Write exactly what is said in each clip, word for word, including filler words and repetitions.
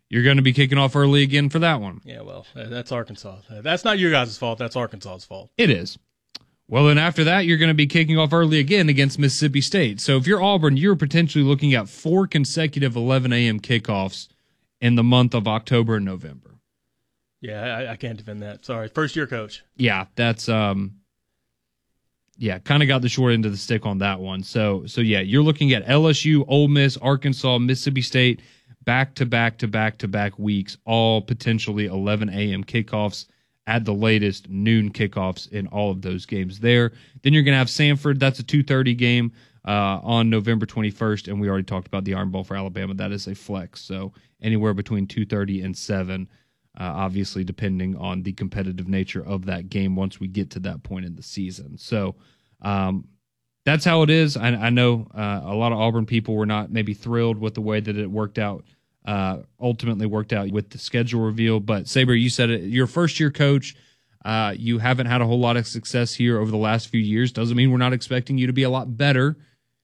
you're going to be kicking off early again for that one. Yeah, well, that's Arkansas. That's not your guys' fault. That's Arkansas's fault. It is. Well, then after that, you're going to be kicking off early again against Mississippi State. So if you're Auburn, you're potentially looking at four consecutive eleven a.m. kickoffs in the month of October and November. Yeah, I, I can't defend that. Sorry. First year coach. Yeah, that's um yeah, kind of got the short end of the stick on that one. So so yeah, you're looking at L S U, Ole Miss, Arkansas, Mississippi State, back to back to back to back weeks, all potentially eleven a.m. kickoffs. At the latest, noon kickoffs in all of those games there. Then you're going to have Samford. That's a two thirty game uh, on November twenty-first, and we already talked about the Iron Bowl for Alabama. That is a flex, so anywhere between two thirty and seven, uh, obviously depending on the competitive nature of that game once we get to that point in the season. So um, that's how it is. I, I know uh, a lot of Auburn people were not maybe thrilled with the way that it worked out. Uh, ultimately worked out with the schedule reveal. But Saber, you said it, you're a first-year coach. Uh, you haven't had a whole lot of success here over the last few years. Doesn't mean we're not expecting you to be a lot better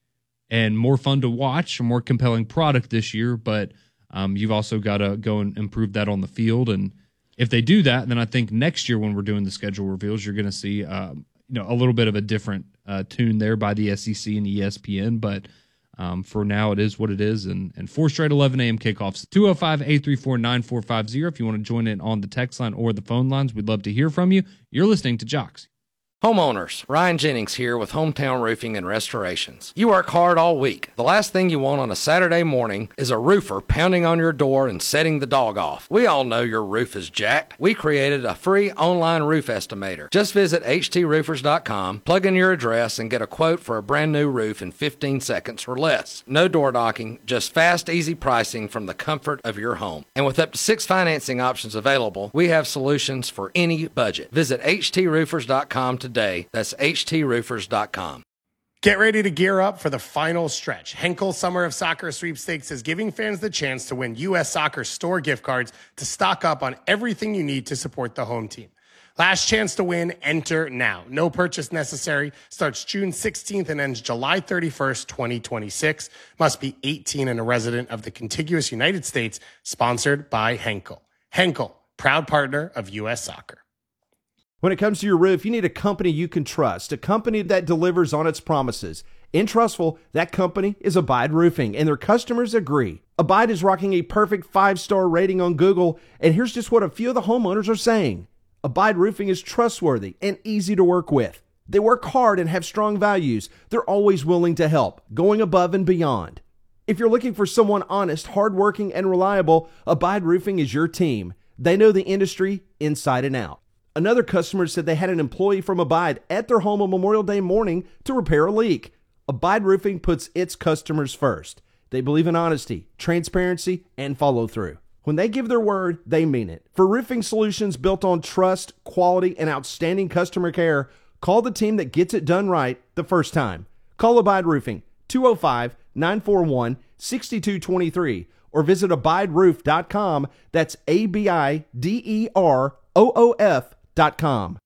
and more fun to watch, a more compelling product this year. But um, you've also got to go and improve that on the field. And if they do that, then I think next year when we're doing the schedule reveals, you're going to see uh, you know a little bit of a different uh, tune there by the S E C and E S P N. But Um, for now, it is what it is, and, and four straight eleven a.m. kickoffs. two oh five, eight three four, nine four five zero if you want to join in on the text line or the phone lines. We'd love to hear from you. You're listening to Jocks. Homeowners, Ryan Jennings here with Hometown Roofing and Restorations. You work hard all week. The last thing you want on a Saturday morning is a roofer pounding on your door and setting the dog off. We all know your roof is jacked. We created a free online roof estimator. Just visit h t roofers dot com, plug in your address, and get a quote for a brand new roof in fifteen seconds or less. No door knocking, just fast, easy pricing from the comfort of your home. And with up to six financing options available, we have solutions for any budget. Visit h t roofers dot com today. That's h t roofers dot com. Get ready to gear up for the final stretch. Henkel Summer of Soccer Sweepstakes is giving fans the chance to win U S Soccer store gift cards to stock up on everything you need to support the home team. Last chance to win, enter now. No purchase necessary. Starts June sixteenth and ends July thirty-first, twenty twenty-six. Must be eighteen and a resident of the contiguous United States. Sponsored by Henkel. Henkel, proud partner of U S Soccer. When it comes to your roof, you need a company you can trust, a company that delivers on its promises. In Trustful, that company is Abide Roofing, and their customers agree. Abide is rocking a perfect five-star rating on Google, and here's just what a few of the homeowners are saying. Abide Roofing is trustworthy and easy to work with. They work hard and have strong values. They're always willing to help, going above and beyond. If you're looking for someone honest, hardworking, and reliable, Abide Roofing is your team. They know the industry inside and out. Another customer said they had an employee from Abide at their home on Memorial Day morning to repair a leak. Abide Roofing puts its customers first. They believe in honesty, transparency, and follow through. When they give their word, they mean it. For roofing solutions built on trust, quality, and outstanding customer care, call the team that gets it done right the first time. Call Abide Roofing, two oh five, nine four one, six two two three, or visit abide roof dot com. That's A B I D E R O O F dot com.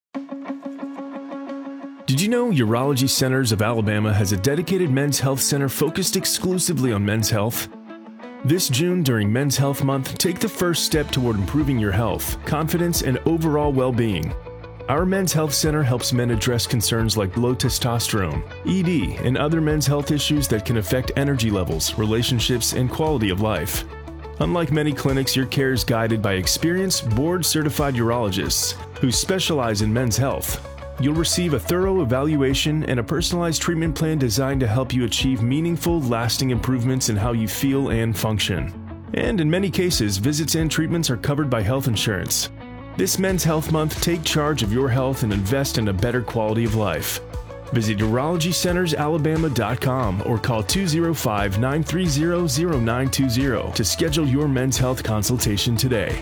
Did you know Urology Centers of Alabama has a dedicated men's health center focused exclusively on men's health? This June, during Men's Health Month, take the first step toward improving your health, confidence, and overall well-being. Our Men's Health Center helps men address concerns like low testosterone, E D, and other men's health issues that can affect energy levels, relationships, and quality of life. Unlike many clinics, your care is guided by experienced, board-certified urologists who specialize in men's health. You'll receive a thorough evaluation and a personalized treatment plan designed to help you achieve meaningful, lasting improvements in how you feel and function. And in many cases, visits and treatments are covered by health insurance. This Men's Health Month, take charge of your health and invest in a better quality of life. Visit urology centers alabama dot com or call two oh five, nine three zero, zero nine two zero to schedule your men's health consultation today.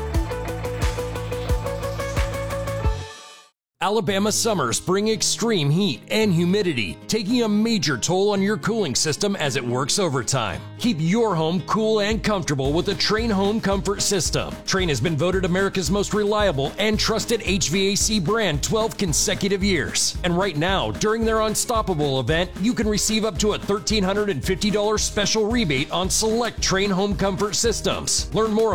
Alabama summers bring extreme heat and humidity, taking a major toll on your cooling system as it works overtime. Keep your home cool and comfortable with the Trane Home Comfort System. Trane has been voted America's most reliable and trusted H V A C brand twelve consecutive years. And right now, during their Unstoppable event, you can receive up to a one thousand three hundred fifty dollars special rebate on select Trane Home Comfort systems. Learn more